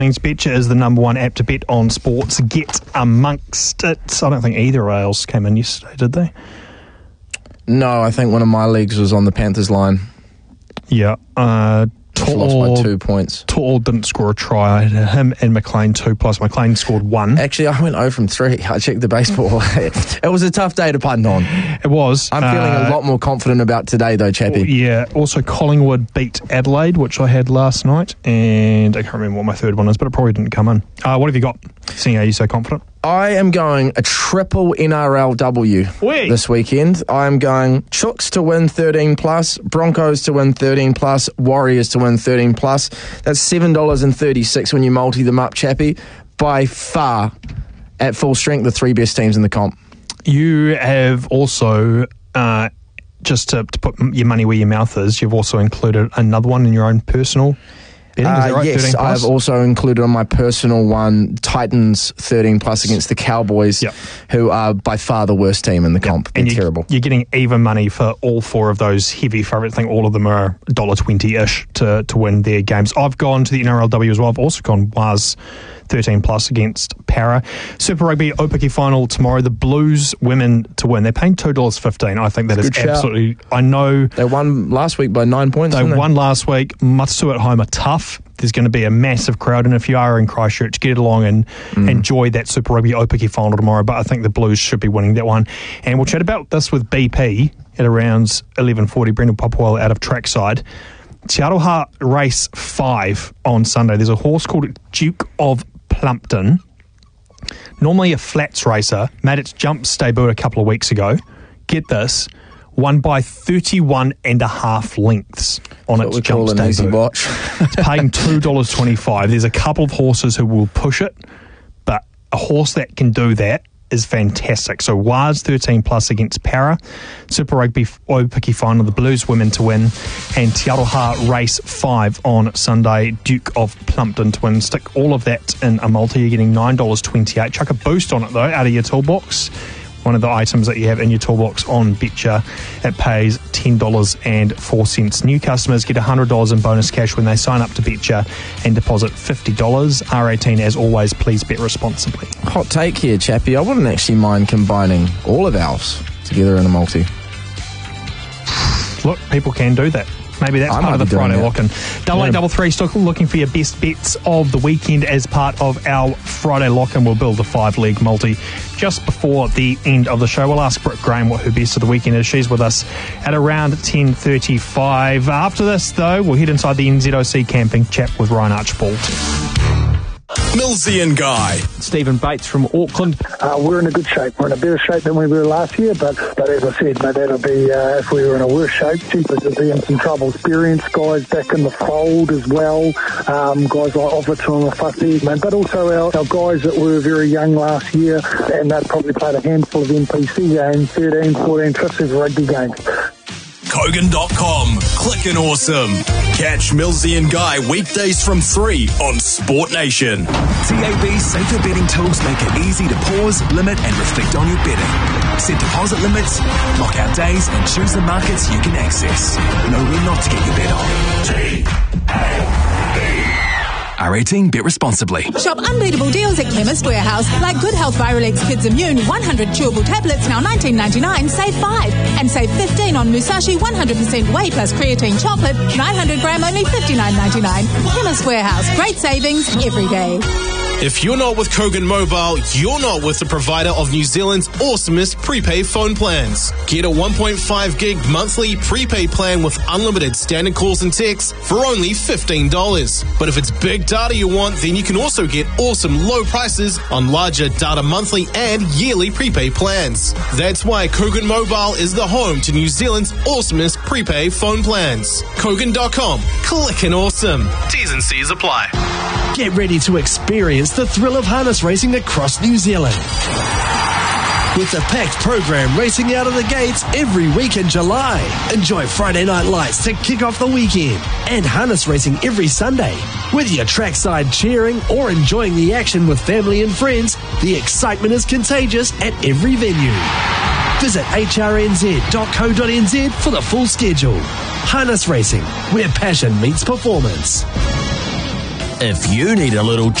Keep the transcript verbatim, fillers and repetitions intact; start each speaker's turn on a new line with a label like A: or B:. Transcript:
A: Betcha is the number one app to bet on sports. Get amongst it. I don't think either else came in yesterday, did they?
B: No, I think one of my leagues was on the Panthers line.
A: Yeah. Uh,
B: lost by two points.
A: Tall didn't score a try. Him and McLean two plus. McLean scored one.
B: Actually, I went zero from three. I checked the baseball. It was a tough day to punt on.
A: It was.
B: I'm feeling
A: uh,
B: a lot more confident about today, though, Chappie.
A: Yeah. Also, Collingwood beat Adelaide, which I had last night, and I can't remember what my third one is, but it probably didn't come in. Uh, what have you got? Seeing how you're so confident.
B: I am going a triple N R L W
A: Wait.
B: this weekend. I'm going Chooks to win thirteen plus, Broncos to win thirteen plus, Warriors to win thirteen plus. That's seven dollars and thirty-six when you multi them up, Chappie. By far, at full strength, the three best teams in the comp.
A: You have also, uh, just to, to put your money where your mouth is, you've also included another one in your own personal betting. Is that
B: Uh,
A: right?
B: yes, I've also included on my personal one Titans thirteen plus against the Cowboys,
A: yep.
B: who are by far the worst team in the yep. comp. They're
A: and you,
B: terrible.
A: You're getting even money for all four of those heavy favourites. I think all of them are one dollar twenty-ish to, to win their games. I've gone to the N R L W as well. I've also gone W A S thirteen plus against Para. Super Rugby Opaki final tomorrow. The Blues women to win. They're paying two dollars fifteen. I think that
B: Good
A: is
B: shout.
A: absolutely... I know...
B: They won last week by nine points,
A: They
B: didn't they?
A: won last week. Matsu at home are tough. There's going to be a massive crowd, and if you are in Christchurch, get along and mm. enjoy that Super Rugby Opaki final tomorrow. But I think the Blues should be winning that one. And we'll chat about this with B P at around eleven forty. Brendan Popwell out of trackside. Te Aroha race five on Sunday. There's a horse called Duke of Plumpton. Normally a flats racer. Made its jumps debut a couple of weeks ago. Get this. Won by thirty-one and a half lengths on
B: That's
A: its
B: what we call
A: jumps
B: an easy
A: debut.
B: watch.
A: It's paying two dollars twenty-five. There's a couple of horses who will push it, but a horse that can do that is fantastic. So W A S thirteen plus against Para, Super Rugby Opaki final, the Blues women to win, and Te Aroha race five on Sunday, Duke of Plumpton to win. Stick all of that in a multi. You're getting nine dollars twenty-eight. Chuck a boost on it though, out of your toolbox. One of the items that you have in your toolbox on Betcha. It pays ten dollars and four cents. New customers get one hundred dollars in bonus cash when they sign up to Betcha and deposit fifty dollars. R eighteen, as always, please bet responsibly.
B: Hot take here, Chappie. I wouldn't actually mind combining all of ours together in a multi.
A: Look, people can do that. Maybe that's
B: I
A: part of the Friday
B: that.
A: lock-in. Double
B: yeah.
A: eight double three, still looking for your best bets of the weekend as part of our Friday lock-in. We'll build a five-leg multi just before the end of the show. We'll ask Brooke Graham what her best of the weekend is. She's with us at around ten thirty-five. After this, though, we'll head inside the N Z O C camping chat with Ryan Archibald.
C: Millsy and Guy.
A: Stephen Bates from Auckland.
D: Uh, we're in a good shape. We're in a better shape than we were last year, but, but as I said, mate, that'll be, uh, if we were in a worse shape, Jeepers would be in some trouble. Experienced guys back in the fold as well, um, guys like Offerton and Fussy, man, but also our, our guys that were very young last year, and they've probably played a handful of N P C games, thirteen, fourteen, fifteen rugby games.
C: Kogan dot com. Clickin' awesome. Catch Millsy and Guy weekdays from three on Sport Nation.
E: T A B's safer betting tools make it easy to pause, limit and reflect on your betting. Set deposit limits, lock out days and choose the markets you can access. Know when not to get your bet on. T A B. R eighteen, bet responsibly.
F: Shop unbeatable deals at Chemist Warehouse, like Good Health Virolex Kids Immune one hundred chewable tablets, now nineteen ninety-nine, save five. And save fifteen on Musashi one hundred percent whey plus creatine chocolate, nine hundred gram, only fifty-nine ninety-nine. Chemist Warehouse, great savings every day.
G: If you're not with Kogan Mobile, you're not with the provider of New Zealand's awesomest prepaid phone plans. Get a one point five gig monthly prepaid plan with unlimited standard calls and texts for only fifteen dollars. But if it's big data you want, then you can also get awesome low prices on larger data monthly and yearly prepaid plans. That's why Kogan Mobile is the home to New Zealand's awesomest prepaid phone plans. Kogan dot com. Clickin' awesome. T's and C's apply.
H: Get ready to experience the thrill of harness racing across New Zealand. With a packed program racing out of the gates every week in July. Enjoy Friday night lights to kick off the weekend and harness racing every Sunday. Whether you're trackside cheering or enjoying the action with family and friends, the excitement is contagious at every venue. Visit h r n z dot co dot n z for the full schedule. Harness racing, where passion meets performance.
C: If you need a little